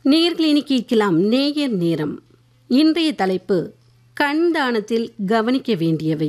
நேயர்கள் இனி கேட்கலாம் நேயர் நேரம். இன்றைய தலைப்பு கண் தானத்தில் கவனிக்க வேண்டியவை.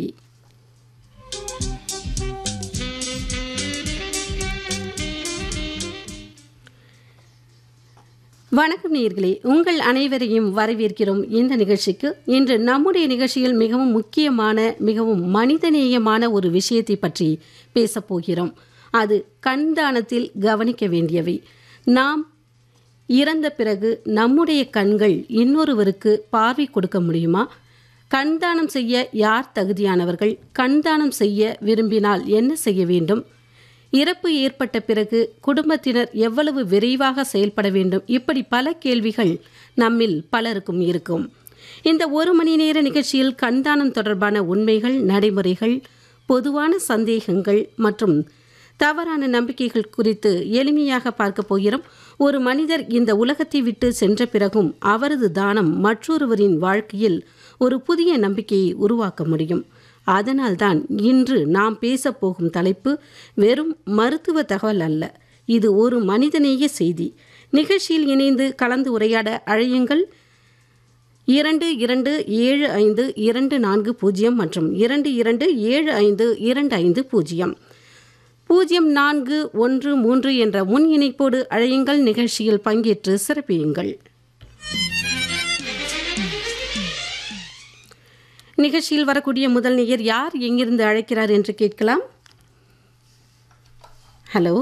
வணக்கம் நேயர்களே, உங்கள் அனைவரையும் வரவேற்கிறோம் இந்த நிகழ்ச்சிக்கு. இன்று நம்முடைய நிகழ்ச்சியில் மிகவும் முக்கியமான, மிகவும் மனிதநேயமான ஒரு விஷயத்தை பற்றி பேசப்போகிறோம். அது கண் தானத்தில் கவனிக்க வேண்டியவை. நாம் இறந்த பிறகு நம்முடைய கண்கள் இன்னொருவருக்கு பார்வை கொடுக்க முடியுமா? கண்தானம் செய்ய யார் தகுதியானவர்கள்? கண்தானம் செய்ய விரும்பினால் என்ன செய்ய வேண்டும்? இறப்பு ஏற்பட்ட பிறகு குடும்பத்தினர் எவ்வளவு விரைவாக செயல்பட வேண்டும்? இப்படி பல கேள்விகள் நம்மில் பலருக்கும் இருக்கும். இந்த 1 மணி நேர நிகழ்ச்சியில் கண்தானம் தொடர்பான உண்மைகள், நடைமுறைகள், பொதுவான சந்தேகங்கள் மற்றும் தவறான நம்பிக்கைகள் குறித்து எளிமையாக பார்க்க போகிறோம். ஒரு மனிதர் இந்த உலகத்தை விட்டு சென்ற பிறகும் அவரது தானம் மற்றொருவரின் வாழ்க்கையில் ஒரு புதிய நம்பிக்கையை உருவாக்க முடியும். அதனால்தான் இன்று நாம் பேசப்போகும் தலைப்பு வெறும் மருத்துவ தகவல் அல்ல, இது ஒரு மனிதநேய செய்தி. நிகழ்ச்சியில் இணைந்து கலந்து உரையாட அழையுங்கள் 227524 மற்றும் 22752550 0413 என்ற முன் இணைப்போடு அழையுங்கள். நிகழ்ச்சியில் பங்கேற்று சிறப்பியுங்கள். நிகழ்ச்சியில் வரக்கூடிய முதல் நேயர் யார், எங்கிருந்து அழைக்கிறார் என்று கேட்கலாம். ஹலோ.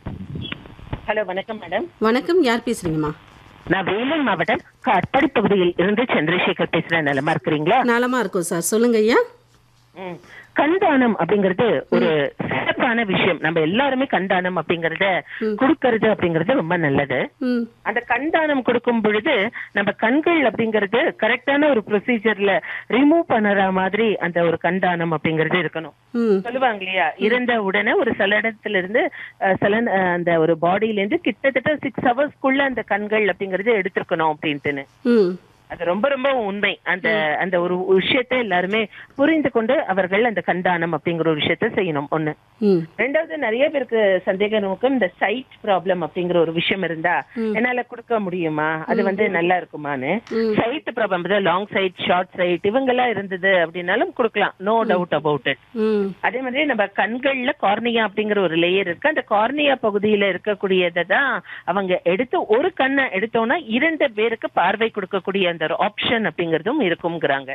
ஹலோ, வணக்கம் மேடம். வணக்கம், யார் பேசுறீங்கம்மா? நான் வேலூர் மாவட்டம் காட்பாடி பகுதியில் இருந்து சந்திரசேகர் பேசுறேன். நலமா இருக்கிறீங்களா? நலமா இருக்கும் சார், சொல்லுங்க ஐயா. கண்தானம் அப்படிங்கறது ஒரு சிறப்பான விஷயம். நம்ம எல்லாருமே கண்தானம் அப்படிங்கறத கொடுக்கறது அப்படிங்கறது ரொம்ப நல்லது. அந்த கண்தானம் கொடுக்கும் பொழுது நம்ம கண்கள் அப்படிங்கறது கரெக்டான ஒரு ப்ரொசீஜர்ல ரிமூவ் பண்ணுற மாதிரி அந்த ஒரு கண்தானம் அப்படிங்கறது இருக்கணும். சொல்லுவாங்க இல்லையா, இறந்த உடனே ஒரு சில இடத்துல இருந்து அந்த ஒரு பாடியில இருந்து கிட்டத்தட்ட 6 ஹவர்ஸ்க்குள்ள அந்த கண்கள் அப்படிங்கறது எடுத்திருக்கணும் அப்படின்ட்டுன்னு. அது ரொம்ப ரொம்ப உண்மை. அந்த ஒரு விஷயத்தை எல்லாருமே புரிந்து கொண்டு அவர்கள் அந்த கண்தானம் அப்படிங்கிற ஒரு விஷயத்த செய்யணும். ஒண்ணு. ரெண்டாவது, நிறைய பேருக்கு சந்தேக நோக்கம் இந்த சைட் ப்ராப்ளம் அப்படிங்கிற ஒரு விஷயம் இருந்தா என்னால கொடுக்க முடியுமா, அது நல்லா இருக்குமான்னு. Side problem, long side, short side இவங்கெல்லாம் இருந்தது அப்படின்னாலும் கொடுக்கலாம், நோ டவுட் அபவுட் இட். அதே மாதிரி நம்ம கண்கள்ல கார்னியா அப்படிங்கிற ஒரு லேயர் இருக்கு. அந்த கார்னியா பகுதியில இருக்கக்கூடியதை தான் அவங்க எடுத்து ஒரு கண்ணை எடுத்தோம்னா 2 பேருக்கு பார்வை கொடுக்கக்கூடிய அந்த ஆப்ஷன் அப்படிங்கறதும் இருக்கும்ங்கறாங்க.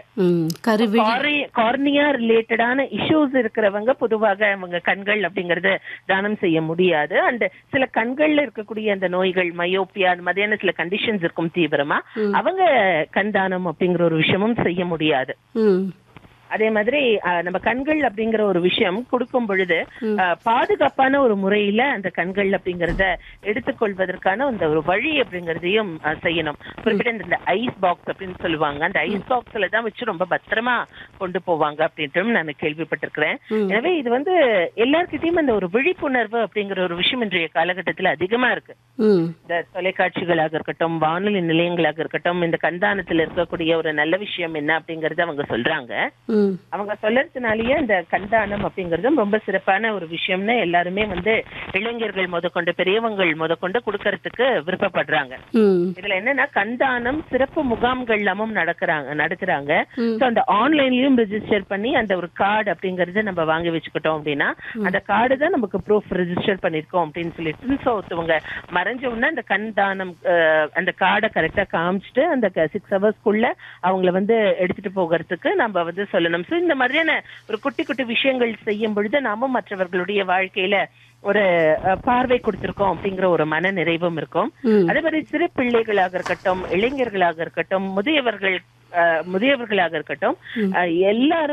கார்னியா ரிலேட்டடான இஷ்யூஸ் இருக்கிறவங்க பொதுவாக அவங்க கண்கள் அப்படிங்கறது தானம் செய்ய முடியாது. அண்ட் சில கண்கள்ல இருக்கக்கூடிய அந்த நோய்கள், மயோப்பியா, அந்த மாதிரியான சில கண்டிஷன்ஸ் இருக்கும் தீவிரமா, அவங்க கண் தானம் அப்படிங்கிற ஒரு விஷயமும் செய்ய முடியாது. அதே மாதிரி நம்ம கண்கள் அப்படிங்கிற ஒரு விஷயம் கொடுக்கும் பொழுது பாதுகாப்பான ஒரு முறையில அந்த கண்கள் அப்படிங்கறத எடுத்துக்கொள்வதற்கான அந்த ஒரு வழி அப்படிங்கறதையும் செய்யணும். குறிப்பிட்ட இந்த ஐஸ் பாக்ஸ் அப்படின்னு சொல்லுவாங்க, அந்த ஐஸ் பாக்ஸ்ல தான் வச்சு ரொம்ப பத்திரமா கொண்டு போவாங்க அப்படின்ட்டு நான் கேள்விப்பட்டிருக்கிறேன். எனவே இது எல்லார்கிட்டயும் அந்த ஒரு விழிப்புணர்வு அப்படிங்கிற ஒரு விஷயம் இன்றைய காலகட்டத்துல அதிகமா இருக்கு. இந்த தொலைக்காட்சிகளாக இருக்கட்டும், வானொலி நிலையங்களாக இருக்கட்டும், இந்த கண்தானத்துல இருக்கக்கூடிய ஒரு நல்ல விஷயம் என்ன அப்படிங்கறத அவங்க சொல்றாங்க. அவங்க சொல்றதுனாலயே இந்த கண்தானம் அப்படிங்கறது ரொம்ப சிறப்பான ஒரு விஷயம்னு எல்லாருமே இளைஞர்கள் முதற்கொண்டு பெரியவங்கள் முதற்கொண்டு கொடுக்கறதுக்கு விருப்பப்படுறாங்க. இதுல என்னன்னா, கண்தானம் சிறப்பு முகாம்கள் எல்லாமும் நடத்துறாங்க. அந்த ஆன்லைன்லயும் ரெஜிஸ்டர் பண்ணி அந்த ஒரு கார்டு அப்படிங்கறத நம்ம வாங்கி வச்சுக்கிட்டோம் அப்படின்னா அந்த கார்டு தான் நமக்கு ப்ரூஃப் ரெஜிஸ்டர் பண்ணிருக்கோம் அப்படின்னு சொல்லிட்டு ஒருத்தவங்க மறைஞ்ச உடனே அந்த கண்தானம் அந்த கார்டை கரெக்டா காமிச்சிட்டு அந்த 6 ஹவர்ஸ்க்குள்ள அவங்கள எடுத்துட்டு போகிறதுக்கு நம்ம சொல்லணும். இந்த மாதிரியான ஒரு குட்டி குட்டி விஷயங்கள் செய்யும் பொழுது நாமும் மற்றவர்களுடைய வாழ்க்கையில ஒரு பார்வை கொடுத்திருக்கோம் அப்படிங்கிற ஒரு மன நிறைவும் இருக்கும். அதே மாதிரி சிறு பிள்ளைகளாக இருக்கட்டும், இளைஞர்களாக இருக்கட்டும், முதியவர்களாக இருக்கட்டும், எல்லாரும்